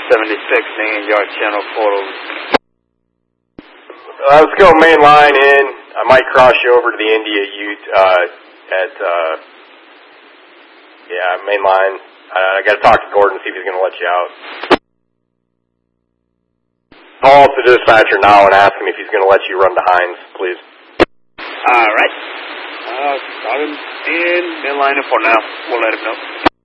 76, Name Yard Channel Portal. Let's go main line in. I might cross you over to the India Ute main line. I got to talk to Gordon, see if he's going to let you out. Call the dispatcher now and ask him if he's going to let you run to Hines, please. All right. Got him in main line for now. We'll let him know.